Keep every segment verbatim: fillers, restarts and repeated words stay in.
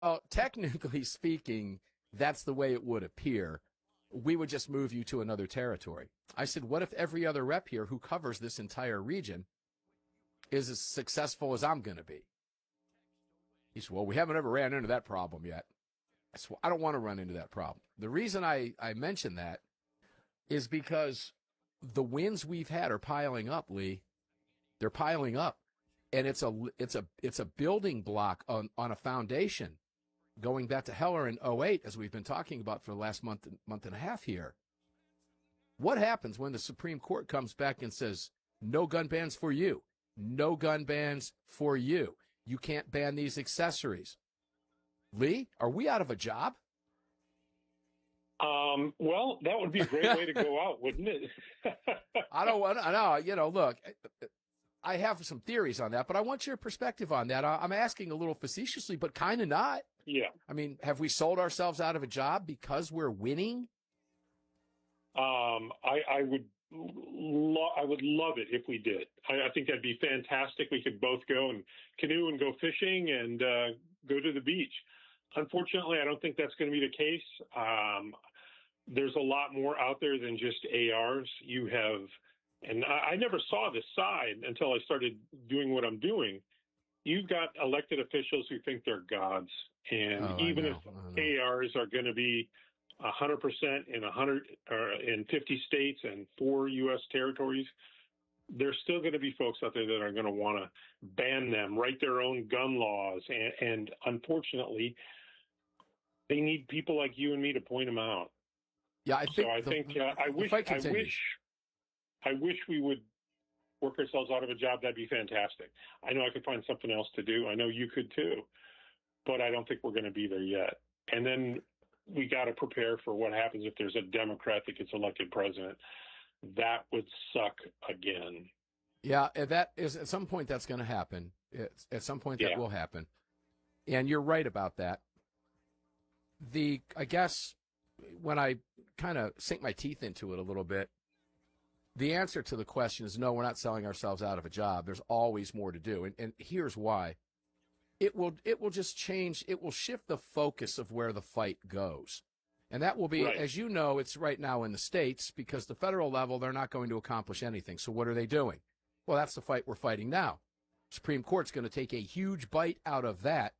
Well, technically speaking, that's the way it would appear. We would just move you to another territory. I said, what if every other rep here who covers this entire region is as successful as I'm going to be? He said, well, we haven't ever ran into that problem yet. I said, well, I don't want to run into that problem. The reason I, I mention that is because the wins we've had are piling up, Lee. They're piling up. And it's a it's a it's a building block on, on a foundation going back to Heller in oh eight, as we've been talking about for the last month month and a half here. What happens when the Supreme Court comes back and says, no gun bans for you, no gun bans for you, you can't ban these accessories? Lee, are we out of a job? Um, well, that would be a great way to go out, wouldn't it? I don't want to, no, you know, look, I have some theories on that, but I want your perspective on that. I'm asking a little facetiously, but kind of not. Yeah. I mean, have we sold ourselves out of a job because we're winning? Um, I, I would, lo- I would love it if we did. I, I think that'd be fantastic. We could both go and canoe and go fishing and uh, go to the beach. Unfortunately, I don't think that's going to be the case. Um, there's a lot more out there than just A Rs. You have. And I, I never saw this side until I started doing what I'm doing. You've got elected officials who think they're gods. And oh, even if A Rs are going to be one hundred percent in one hundred or in fifty states and four U S territories, there's still going to be folks out there that are going to want to ban them, write their own gun laws. And, and unfortunately, they need people like you and me to point them out. Yeah, I think. So I the, think uh, I wish. I wish. I wish we would work ourselves out of a job. That'd be fantastic. I know I could find something else to do. I know you could too, but I don't think we're going to be there yet. And then we got to prepare for what happens if there's a Democrat that gets elected president. That would suck again. Yeah, that is at some point that's going to happen. It's, at some point that yeah. will happen. And you're right about that. The I guess when I kind of sink my teeth into it a little bit, the answer to the question is no, we're not selling ourselves out of a job. There's always more to do. And, and here's why. It will it will just change. It will shift the focus of where the fight goes. And that will be, right. as you know, it's right now in the states because the federal level, they're not going to accomplish anything. So what are they doing? Well, that's the fight we're fighting now. Supreme Court's going to take a huge bite out of that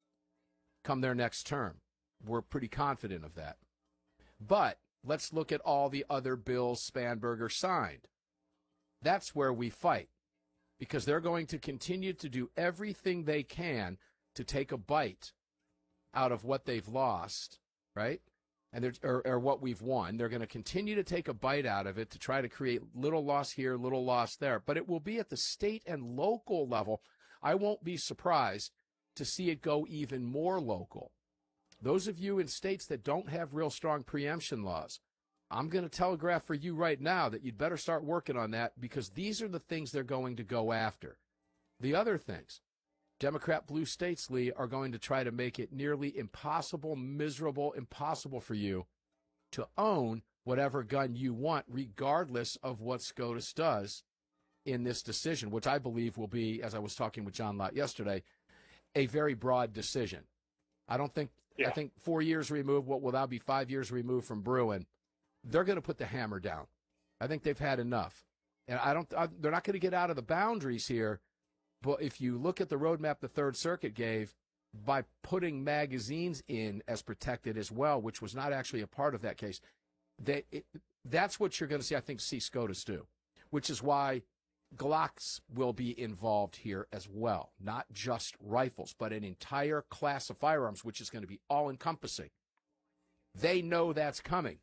come their next term. We're pretty confident of that. But let's look at all the other bills Spanberger signed. That's where we fight because they're going to continue to do everything they can to take a bite out of what they've lost, right? And they're, or, or what we've won. They're going to continue to take a bite out of it to try to create little loss here, little loss there. But it will be at the state and local level. I won't be surprised to see it go even more local. Those of you in states that don't have real strong preemption laws, I'm going to telegraph for you right now that you'd better start working on that because these are the things they're going to go after. The other things, Democrat blue states, Lee, are going to try to make it nearly impossible, miserable, impossible for you to own whatever gun you want, regardless of what SCOTUS does in this decision, which I believe will be, as I was talking with John Lott yesterday, a very broad decision. I don't think, yeah. I think four years removed, what will now be five years removed from Bruen, they're going to put the hammer down. I think they've had enough. And I don't, I, they're not going to get out of the boundaries here. But if you look at the roadmap the Third Circuit gave, by putting magazines in as protected as well, which was not actually a part of that case, they, it, that's what you're going to see, I think, see SCOTUS do, which is why Glocks will be involved here as well. Not just rifles, but an entire class of firearms, which is going to be all-encompassing. They know that's coming.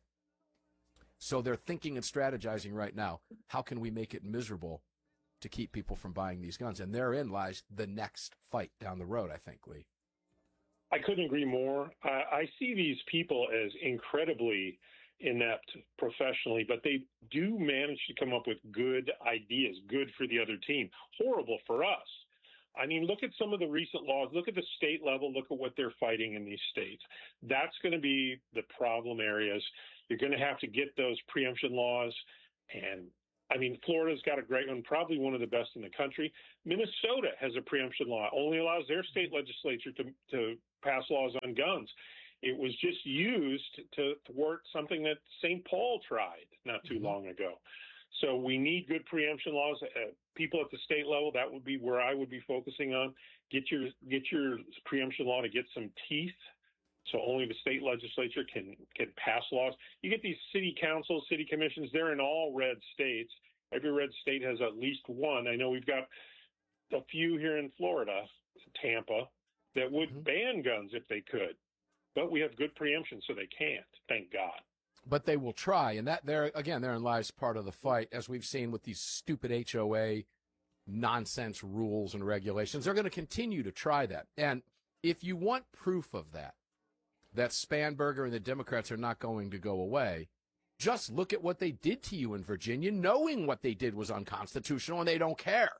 So they're thinking and strategizing right now, how can we make it miserable to keep people from buying these guns? And therein lies the next fight down the road, I think, Lee. I couldn't agree more. Uh, I see these people as incredibly inept professionally, but they do manage to come up with good ideas, good for the other team, horrible for us. I mean, look at some of the recent laws. Look at the state level. Look at what they're fighting in these states. That's going to be the problem areas. You're going to have to get those preemption laws and I mean, Florida's got a great one, probably one of the best in the country. Minnesota has a preemption law, only allows their state legislature to, to pass laws on guns. It was just used to thwart something that Saint Paul tried not too mm-hmm. long ago. So we need good preemption laws. Uh, people at the state level, that would be where I would be focusing on. Get your get your preemption law to get some teeth, so only the state legislature can can pass laws. You get these city councils, city commissions. They're in all red states. Every red state has at least one. I know we've got a few here in Florida, Tampa, that would mm-hmm. ban guns if they could, but we have good preemption, so they can't. Thank God. But they will try, and that there again, therein lies part of the fight, as we've seen with these stupid H O A nonsense rules and regulations. They're going to continue to try that. And if you want proof of that, that Spanberger and the Democrats are not going to go away, just look at what they did to you in Virginia, knowing what they did was unconstitutional, and they don't care.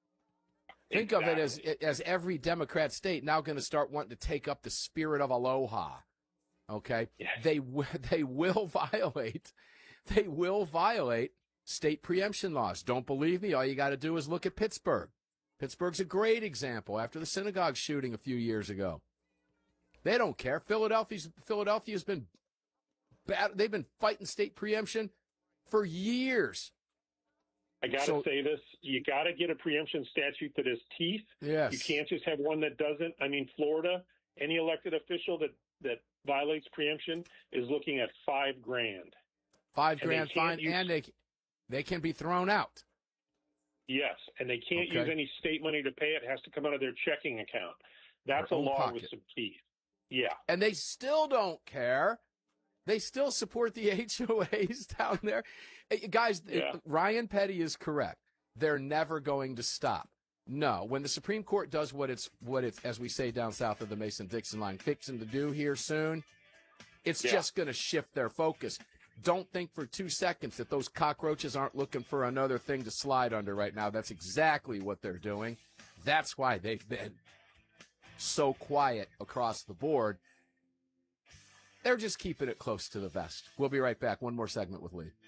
Think exactly. of it as as every Democrat state now going to start wanting to take up the spirit of aloha. Okay, yes. they they will violate, they will violate state preemption laws. Don't believe me? All you got to do is look at Pittsburgh. Pittsburgh's a great example after the synagogue shooting a few years ago. They don't care. Philadelphia's Philadelphia's been bad. They've been fighting state preemption for years. I got to so, say this. You got to get a preemption statute that has teeth. Yes. You can't just have one that doesn't. I mean, Florida, any elected official that, that violates preemption is looking at five grand. Five grand fine, use, and they, they can be thrown out. Yes, and they can't okay. use any state money to pay it. It has to come out of their checking account. That's their a law pocket. With some teeth. Yeah. And they still don't care. They still support the H O As down there. Hey, guys, yeah. Ryan Petty is correct. They're never going to stop. No, when the Supreme Court does what it's, what it's, as we say down south of the Mason-Dixon line, fixing to do here soon, it's yeah. just going to shift their focus. Don't think for two seconds that those cockroaches aren't looking for another thing to slide under right now. That's exactly what they're doing. That's why they've been so quiet across the board. They're just keeping it close to the vest. We'll be right back. One more segment with Lee.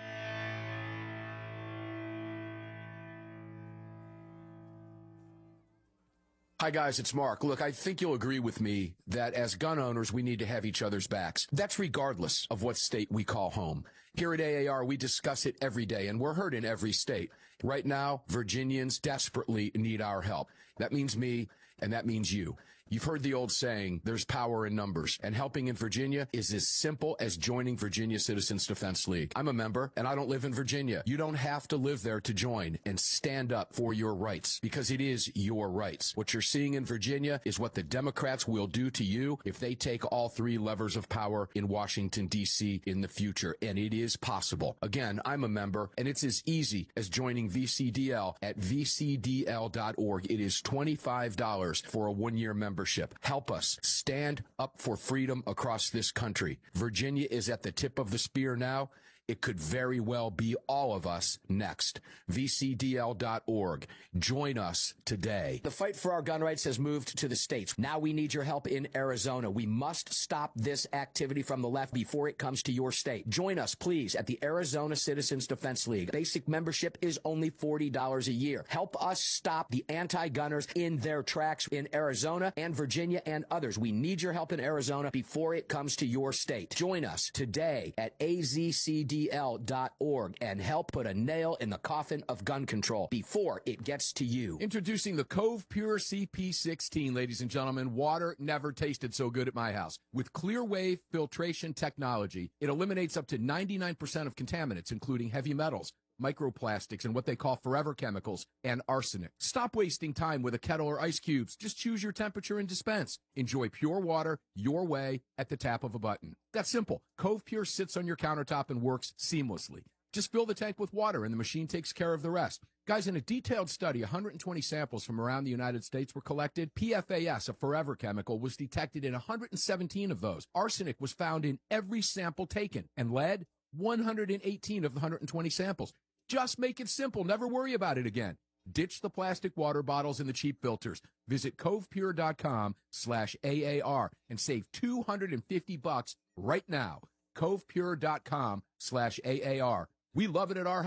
Hi, guys, it's Mark. Look, I think you'll agree with me that as gun owners, we need to have each other's backs. That's regardless of what state we call home. Here at A A R, we discuss it every day, and we're heard in every state. Right now, Virginians desperately need our help. That means me, and that means you. You've heard the old saying, there's power in numbers, and helping in Virginia is as simple as joining Virginia Citizens Defense League. I'm a member, and I don't live in Virginia. You don't have to live there to join and stand up for your rights, because it is your rights. What you're seeing in Virginia is what the Democrats will do to you if they take all three levers of power in Washington, D C in the future, and it is possible. Again, I'm a member, and it's as easy as joining V C D L at V C D L dot org. It is twenty-five dollars for a one-year membership. Help us stand up for freedom across this country. Virginia is at the tip of the spear now. It could very well be all of us next. V C D L dot org. Join us today. The fight for our gun rights has moved to the states. Now we need your help in Arizona. We must stop this activity from the left before it comes to your state. Join us, please, at the Arizona Citizens Defense League. Basic membership is only forty dollars a year. Help us stop the anti-gunners in their tracks in Arizona and Virginia and others. We need your help in Arizona before it comes to your state. Join us today at A Z C D L dot org and help put a nail in the coffin of gun control before it gets to you. Introducing the Cove Pure C P sixteen, ladies and gentlemen. Water never tasted so good at my house. With clear wave filtration technology, it eliminates up to ninety-nine percent of contaminants, including heavy metals, microplastics, and what they call forever chemicals, and arsenic. Stop wasting time with a kettle or ice cubes. Just choose your temperature and dispense. Enjoy pure water your way at the tap of a button. That's simple. Cove Pure sits on your countertop and works seamlessly. Just fill the tank with water and the machine takes care of the rest. Guys, in a detailed study, one hundred twenty samples from around the United States were collected. P F A S, a forever chemical, was detected in one hundred seventeen of those. Arsenic was found in every sample taken. And lead, one hundred eighteen of the one hundred twenty samples. Just make it simple. Never worry about it again. Ditch the plastic water bottles and the cheap filters. Visit covepure.com slash AAR and save two hundred fifty bucks right now. covepure.com slash AAR. We love it at our house.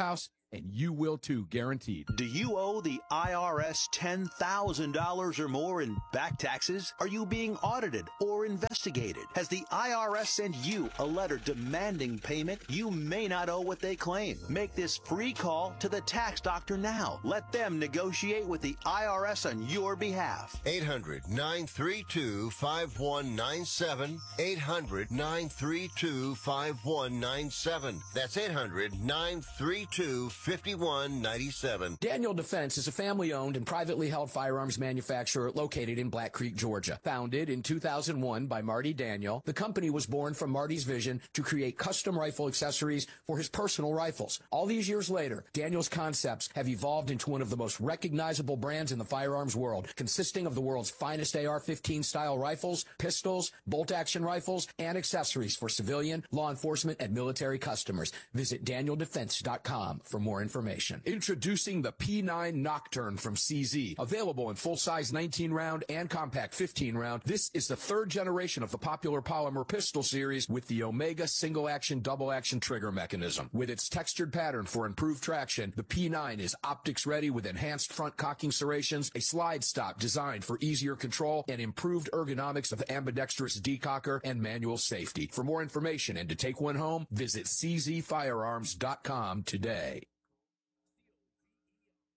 and you will too, guaranteed. Do you owe the I R S ten thousand dollars or more in back taxes? Are you being audited or investigated? Has the I R S sent you a letter demanding payment? You may not owe what they claim. Make this free call to the tax doctor now. Let them negotiate with the I R S on your behalf. eight hundred, nine three two, five one nine seven. eight hundred, nine three two, five one nine seven. That's eight hundred, nine three two, five one nine seven. Daniel Defense is a family-owned and privately held firearms manufacturer located in Black Creek, Georgia. Founded in two thousand one by Marty Daniel, the company was born from Marty's vision to create custom rifle accessories for his personal rifles. All these years later, Daniel's concepts have evolved into one of the most recognizable brands in the firearms world, consisting of the world's finest A R fifteen style rifles, pistols, bolt-action rifles, and accessories for civilian, law enforcement, and military customers. Visit daniel defense dot com for more information. Introducing the P nine Nocturne from C Z. Available in full-size nineteen round and compact fifteen round, this is the third generation of the popular polymer pistol series with the Omega single-action, double-action trigger mechanism. With its textured pattern for improved traction, the P nine is optics-ready with enhanced front cocking serrations, a slide stop designed for easier control, and improved ergonomics of ambidextrous decocker and manual safety. For more information and to take one home, visit c z firearms dot com today.